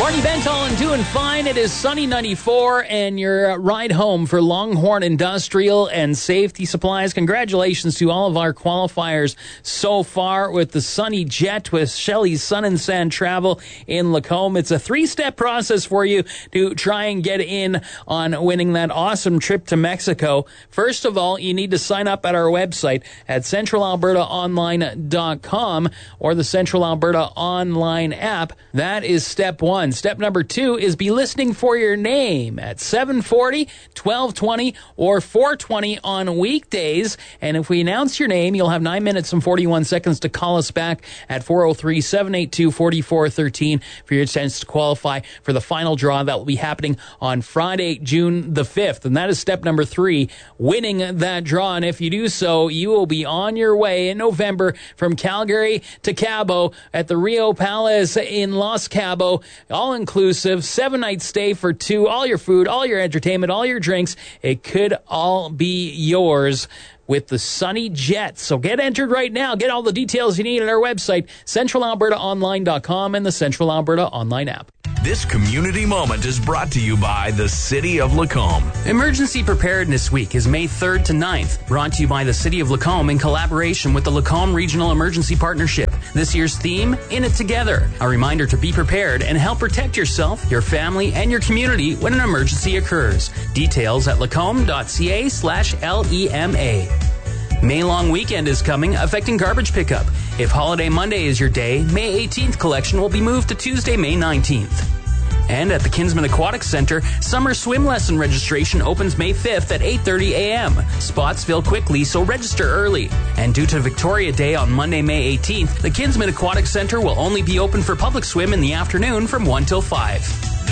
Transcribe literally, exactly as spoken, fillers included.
Barney Bentall and doing fine. It is Sunny ninety-four, and your ride home for Longhorn Industrial and Safety Supplies. Congratulations to all of our qualifiers so far with the Sunny Jet with Shelley's Sun and Sand Travel in Lacombe. It's a three-step process for you to try and get in on winning that awesome trip to Mexico. First of all, you need to sign up at our website at central alberta online dot com or the Central Alberta Online app. That is step one. Step number two is be listening for your name at seven forty, twelve twenty, or four twenty on weekdays. And if we announce your name, you'll have nine minutes and forty-one seconds to call us back at four oh three, seven eight two, four four one three for your chance to qualify for the final draw that will be happening on Friday, June the fifth. And that is step number three, winning that draw. And if you do so, you will be on your way in November from Calgary to Cabo at the Rio Palace in Los Cabo. All-inclusive, seven-night stay for two, all your food, all your entertainment, all your drinks. It could all be yours with the Sunny Jet. So get entered right now. Get all the details you need at our website, central alberta online dot com and the Central Alberta Online app. This community moment is brought to you by the City of Lacombe. Emergency Preparedness Week is May third to ninth, brought to you by the City of Lacombe in collaboration with the Lacombe Regional Emergency Partnership. This year's theme, In It Together. A reminder to be prepared and help protect yourself, your family, and your community when an emergency occurs. Details at lacombe.ca slash LEMA. May long weekend is coming, affecting garbage pickup. If Holiday Monday is your day, May eighteenth collection will be moved to Tuesday, May nineteenth. And at the Kinsman Aquatic Center, summer swim lesson registration opens May fifth at eight thirty a.m. Spots fill quickly, so register early. And due to Victoria Day on Monday, May eighteenth, the Kinsman Aquatic Center will only be open for public swim in the afternoon from one till five.